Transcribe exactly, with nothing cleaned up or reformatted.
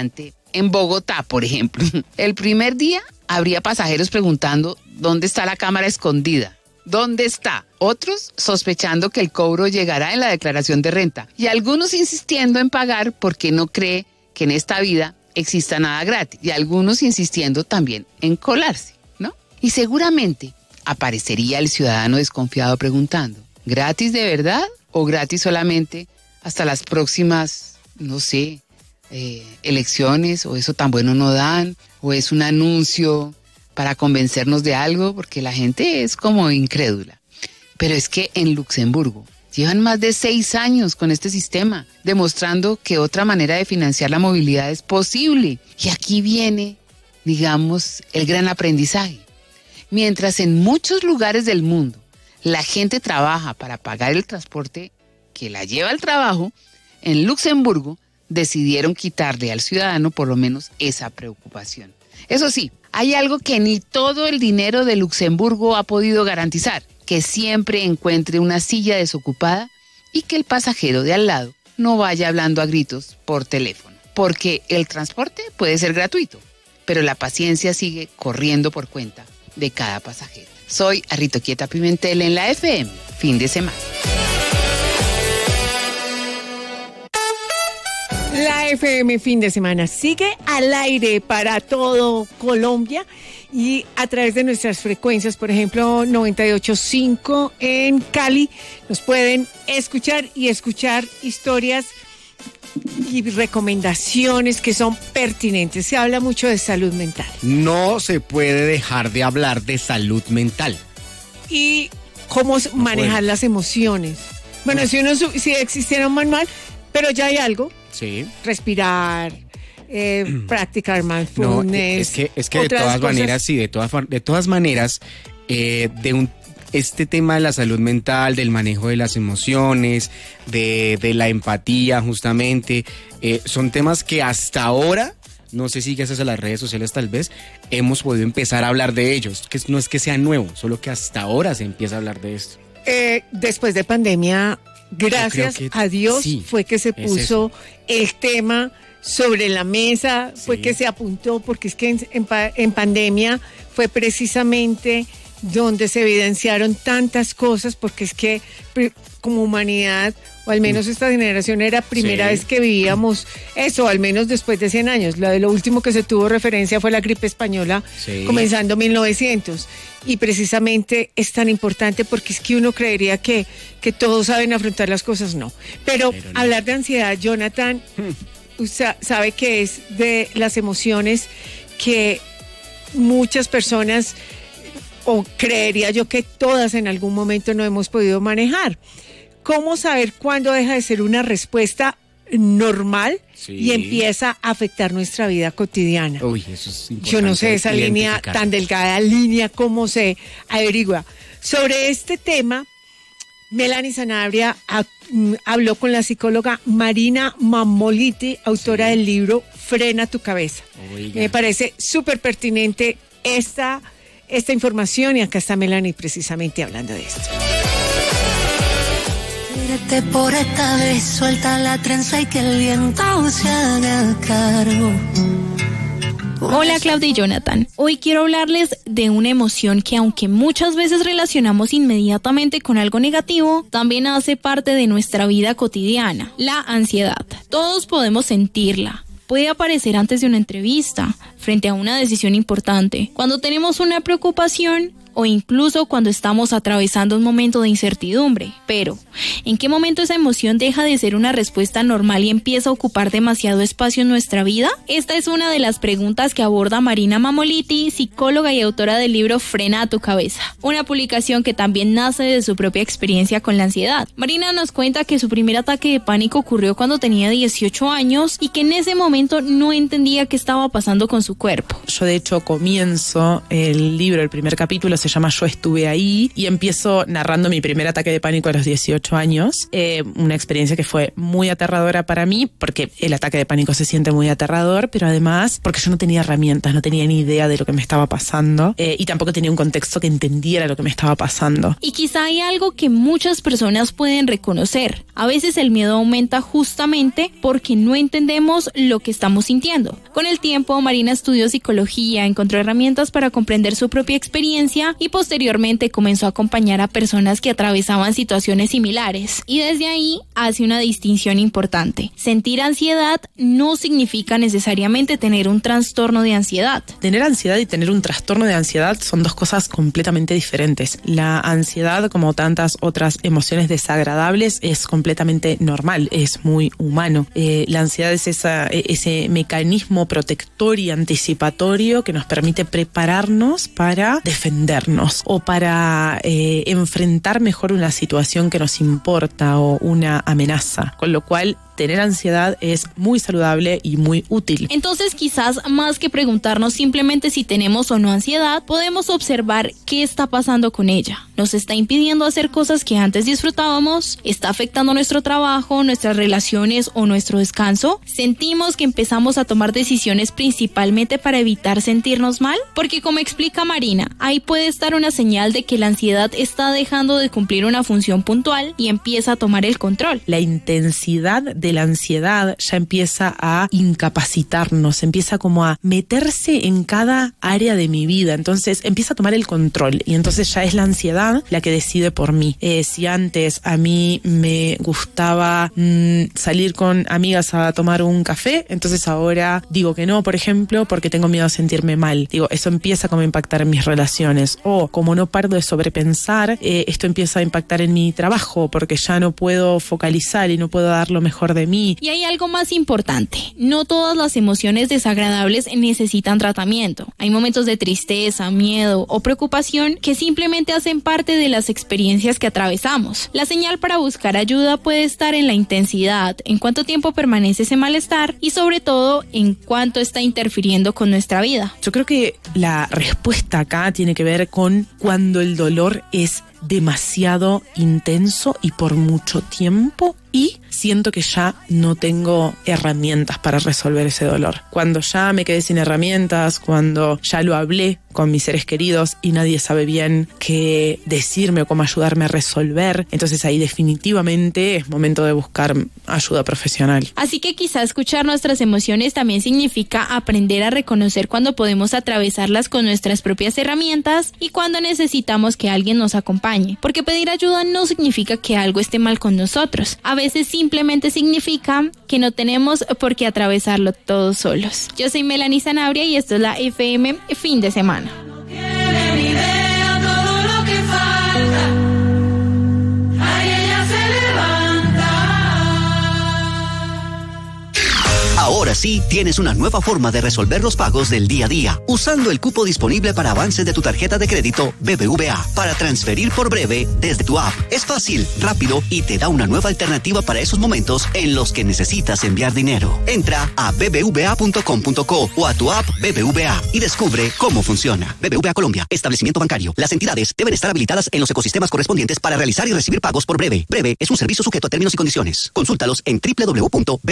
inquietante en Bogotá, por ejemplo. El primer día habría pasajeros preguntando dónde está la cámara escondida. ¿Dónde está? Otros sospechando que el cobro llegará en la declaración de renta. Y algunos insistiendo en pagar porque no cree que en esta vida exista nada gratis. Y algunos insistiendo también en colarse, ¿no? Y seguramente aparecería el ciudadano desconfiado preguntando, ¿gratis de verdad o gratis solamente hasta las próximas, no sé, eh, elecciones? ¿O eso tan bueno no dan? ¿O es un anuncio para convencernos de algo? Porque la gente es como incrédula. Pero es que en Luxemburgo llevan más de seis años con este sistema, demostrando que otra manera de financiar la movilidad es posible. Y aquí viene, digamos, el gran aprendizaje. Mientras en muchos lugares del mundo la gente trabaja para pagar el transporte que la lleva al trabajo, en Luxemburgo decidieron quitarle al ciudadano por lo menos esa preocupación. Eso sí, hay algo que ni todo el dinero de Luxemburgo ha podido garantizar, que siempre encuentre una silla desocupada y que el pasajero de al lado no vaya hablando a gritos por teléfono. Porque el transporte puede ser gratuito, pero la paciencia sigue corriendo por cuenta de cada pasajero. Soy Arrito Quieta Pimentel en la F M, fin de semana. La F M fin de semana sigue al aire para todo Colombia y a través de nuestras frecuencias, por ejemplo, noventa y ocho punto cinco en Cali, nos pueden escuchar y escuchar historias y recomendaciones que son pertinentes. Se habla mucho de salud mental. No se puede dejar de hablar de salud mental. Y cómo no manejar puede. Las emociones. Bueno, no. si uno si existiera un manual, pero ya hay algo. Sí. Respirar, eh, practicar mindfulness. No, es que, es que de todas cosas. maneras, sí, de todas, de todas maneras, eh, de un, este tema de la salud mental, del manejo de las emociones, de, de la empatía, justamente, eh, son temas que hasta ahora, no sé si gracias a las redes sociales tal vez, hemos podido empezar a hablar de ellos. Que no es que sea nuevo, solo que hasta ahora se empieza a hablar de esto. Eh, después de pandemia, gracias a Dios sí, fue que se puso el tema sobre la mesa, sí. fue que se apuntó, porque es que en, en, en pandemia fue precisamente donde se evidenciaron tantas cosas, porque es que como humanidad, o al menos esta generación era primera sí. vez que vivíamos eso, al menos después de cien años. Lo, lo último que se tuvo referencia fue la gripe española, sí. comenzando mil novecientos. Y precisamente es tan importante porque es que uno creería que, que todos saben afrontar las cosas, no. Pero, Pero no. hablar de ansiedad, Jonathan, hmm. usted sabe que es de las emociones que muchas personas, o creería yo que todas en algún momento no hemos podido manejar. ¿Cómo saber cuándo deja de ser una respuesta normal sí. y empieza a afectar nuestra vida cotidiana? Uy, eso es importante. Yo no sé esa línea tan delgada, línea, cómo se averigua. Sobre este tema, Melanie Sanabria ha, m, habló con la psicóloga Marina Mammoliti, autora sí. del libro Frena tu cabeza. Oiga. Me parece súper pertinente esta, esta información y acá está Melanie precisamente hablando de esto. Tírate por esta vez, suelta la trenza y que el viento se haga cargo. Hola Claudia y Jonathan, hoy quiero hablarles de una emoción que aunque muchas veces relacionamos inmediatamente con algo negativo, también hace parte de nuestra vida cotidiana, la ansiedad. Todos podemos sentirla. Puede aparecer antes de una entrevista, frente a una decisión importante, cuando tenemos una preocupación o incluso cuando estamos atravesando un momento de incertidumbre. Pero, ¿en qué momento esa emoción deja de ser una respuesta normal y empieza a ocupar demasiado espacio en nuestra vida? Esta es una de las preguntas que aborda Marina Mammoliti, psicóloga y autora del libro Frena tu cabeza, una publicación que también nace de su propia experiencia con la ansiedad. Marina nos cuenta que su primer ataque de pánico ocurrió cuando tenía dieciocho años y que en ese momento no entendía qué estaba pasando con su cuerpo. Yo de hecho comienzo el libro, el primer capítulo se llama Yo estuve ahí, y empiezo narrando mi primer ataque de pánico a los dieciocho años, eh, una experiencia que fue muy aterradora para mí, porque el ataque de pánico se siente muy aterrador, pero además porque yo no tenía herramientas, no tenía ni idea de lo que me estaba pasando, eh, y tampoco tenía un contexto que entendiera lo que me estaba pasando. Y quizá hay algo que muchas personas pueden reconocer. A veces el miedo aumenta justamente porque no entendemos lo que estamos sintiendo. Con el tiempo, Marina estudió psicología, encontró herramientas para comprender su propia experiencia y posteriormente comenzó a acompañar a personas que atravesaban situaciones similares. Y desde ahí hace una distinción importante. Sentir ansiedad no significa necesariamente tener un trastorno de ansiedad. Tener ansiedad y tener un trastorno de ansiedad son dos cosas completamente diferentes. La ansiedad, como tantas otras emociones desagradables, es completamente normal, es muy humano. Eh, la ansiedad es esa, ese mecanismo protector y anticipatorio que nos permite prepararnos para defendernos o para eh, enfrentar mejor una situación que nos importa o una amenaza, con lo cual tener ansiedad es muy saludable y muy útil. Entonces, quizás más que preguntarnos simplemente si tenemos o no ansiedad, podemos observar qué está pasando con ella. ¿Nos está impidiendo hacer cosas que antes disfrutábamos? ¿Está afectando nuestro trabajo, nuestras relaciones o nuestro descanso? ¿Sentimos que empezamos a tomar decisiones principalmente para evitar sentirnos mal? Porque, como explica Marina, ahí puede estar una señal de que la ansiedad está dejando de cumplir una función puntual y empieza a tomar el control. La intensidad de la ansiedad ya empieza a incapacitarnos, empieza como a meterse en cada área de mi vida, entonces empieza a tomar el control y entonces ya es la ansiedad la que decide por mí. Eh, si antes a mí me gustaba mmm, salir con amigas a tomar un café, entonces ahora digo que no, por ejemplo, porque tengo miedo a sentirme mal. Digo, eso empieza como a impactar en mis relaciones, o como no paro de sobrepensar, eh, esto empieza a impactar en mi trabajo porque ya no puedo focalizar y no puedo dar lo mejor de mí. Y hay algo más importante, no todas las emociones desagradables necesitan tratamiento. Hay momentos de tristeza, miedo o preocupación que simplemente hacen parte de las experiencias que atravesamos. La señal para buscar ayuda puede estar en la intensidad, en cuánto tiempo permanece ese malestar y sobre todo en cuánto está interfiriendo con nuestra vida. Yo creo que la respuesta acá tiene que ver con cuando el dolor es demasiado intenso y por mucho tiempo, y siento que ya no tengo herramientas para resolver ese dolor. Cuando ya me quedé sin herramientas, cuando ya lo hablé con mis seres queridos y nadie sabe bien qué decirme o cómo ayudarme a resolver, entonces ahí definitivamente es momento de buscar ayuda profesional. Así que quizá escuchar nuestras emociones también significa aprender a reconocer cuando podemos atravesarlas con nuestras propias herramientas y cuando necesitamos que alguien nos acompañe. Porque pedir ayuda no significa que algo esté mal con nosotros. A veces simplemente significa que no tenemos por qué atravesarlo todos solos. Yo soy Melanie Sanabria y esto es la F M Fin de Semana. No tiene ni idea todo lo que falta. Ay, ella se levanta. Ahora sí, tienes una nueva forma de resolver los pagos del día a día, usando el cupo disponible para avances de tu tarjeta de crédito B B V A para transferir por breve desde tu app. Es fácil, rápido y te da una nueva alternativa para esos momentos en los que necesitas enviar dinero. Entra a b b v a punto com punto co o a tu app B B V A y descubre cómo funciona. B B V A Colombia, establecimiento bancario. Las entidades deben estar habilitadas en los ecosistemas correspondientes para realizar y recibir pagos por breve. Breve es un servicio sujeto a términos y condiciones. Consúltalos en w w w punto b b v a punto com.